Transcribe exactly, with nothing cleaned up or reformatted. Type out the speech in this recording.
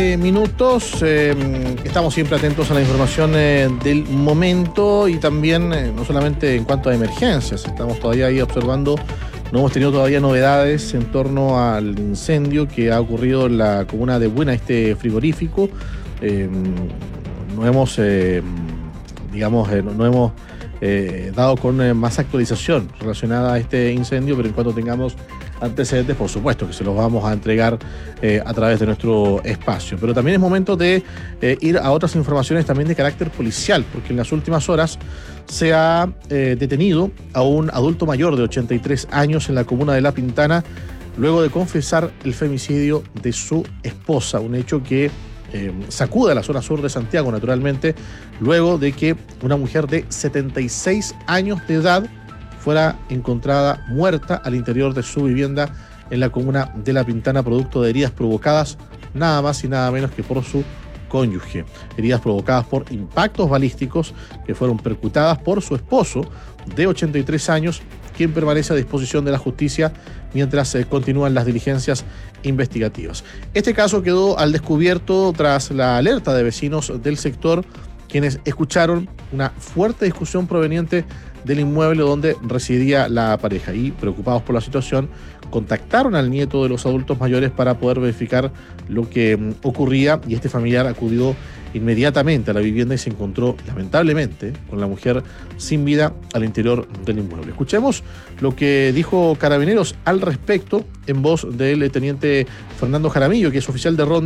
Minutos, eh, estamos siempre atentos a la información eh, del momento y también eh, no solamente en cuanto a emergencias, estamos todavía ahí observando, no hemos tenido todavía novedades en torno al incendio que ha ocurrido en la comuna de Buena, este frigorífico. Eh, no hemos, eh, digamos, eh, no, no hemos eh, dado con eh, más actualización relacionada a este incendio, pero en cuanto tengamos antecedentes, por supuesto que se los vamos a entregar eh, a través de nuestro espacio. Pero también es momento de eh, ir a otras informaciones también de carácter policial, porque en las últimas horas se ha eh, detenido a un adulto mayor de ochenta y tres años en la comuna de La Pintana, luego de confesar el femicidio de su esposa, un hecho que eh, sacude a la zona sur de Santiago, naturalmente, luego de que una mujer de setenta y seis años de edad fuera encontrada muerta al interior de su vivienda en la comuna de La Pintana, producto de heridas provocadas nada más y nada menos que por su cónyuge. Heridas provocadas por impactos balísticos que fueron percutadas por su esposo de ochenta y tres años, quien permanece a disposición de la justicia mientras se eh, continúan las diligencias investigativas. Este caso quedó al descubierto tras la alerta de vecinos del sector, quienes escucharon una fuerte discusión proveniente del inmueble donde residía la pareja y, preocupados por la situación, contactaron al nieto de los adultos mayores para poder verificar lo que mm, ocurría, y este familiar acudió inmediatamente a la vivienda y se encontró, lamentablemente, con la mujer sin vida al interior del inmueble. Escuchemos lo que dijo Carabineros al respecto en voz del teniente Fernando Jaramillo, que es oficial de ronda